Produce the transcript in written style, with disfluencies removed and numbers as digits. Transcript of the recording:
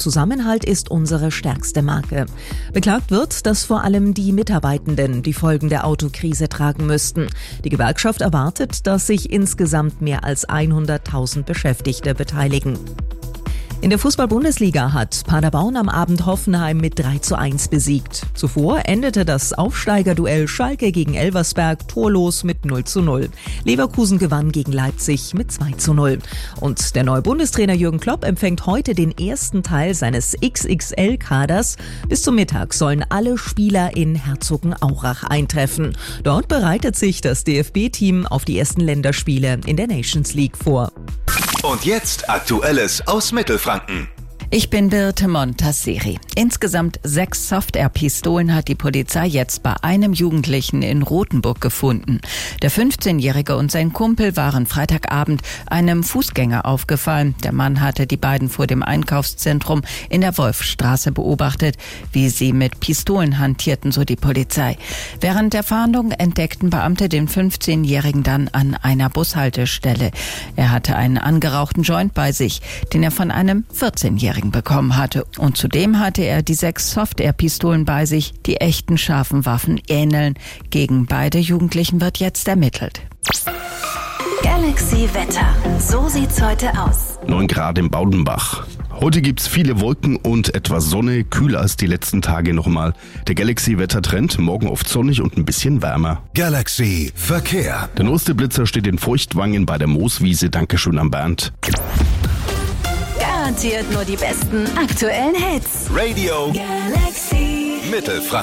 Zusammenhalt ist unsere stärkste Marke. Beklagt wird, dass vor allem die Mitarbeitenden die Folgen der Autokrise tragen müssten. Die Gewerkschaft erwartet, dass sich insgesamt mehr als 100.000 Beschäftigte beteiligen. In der Fußball-Bundesliga hat Paderborn am Abend Hoffenheim mit 3:1 besiegt. Zuvor endete das Aufsteigerduell Schalke gegen Elversberg torlos mit 0:0. Leverkusen gewann gegen Leipzig mit 2:0. Und der neue Bundestrainer Jürgen Klopp empfängt heute den ersten Teil seines XXL-Kaders. Bis zum Mittag sollen alle Spieler in Herzogenaurach eintreffen. Dort bereitet sich das DFB-Team auf die ersten Länderspiele in der Nations League vor. Und jetzt Aktuelles aus Mittelfranken. Ich bin Birte Montasseri. Insgesamt 6 Soft-Air-Pistolen hat die Polizei jetzt bei einem Jugendlichen in Rothenburg gefunden. Der 15-Jährige und sein Kumpel waren Freitagabend einem Fußgänger aufgefallen. Der Mann hatte die beiden vor dem Einkaufszentrum in der Wolfstraße beobachtet, wie sie mit Pistolen hantierten, so die Polizei. Während der Fahndung entdeckten Beamte den 15-Jährigen dann an einer Bushaltestelle. Er hatte einen angerauchten Joint bei sich, den er von einem 14-Jährigen bekommen hatte. Und zudem hatte er die 6 Soft-Air-Pistolen bei sich, die echten scharfen Waffen ähneln. Gegen beide Jugendlichen wird jetzt ermittelt. Galaxy Wetter. So sieht's heute aus. 9 Grad im Baudenbach. Heute gibt's viele Wolken und etwas Sonne, kühler als die letzten Tage nochmal. Der Galaxy-Wettertrend, morgen oft sonnig und ein bisschen wärmer. Galaxy Verkehr. Der neueste Blitzer steht in Feuchtwangen bei der Mooswiese. Dankeschön an Bernd. Garantiert nur die besten aktuellen Hits. Radio Galaxy Mittelfranken.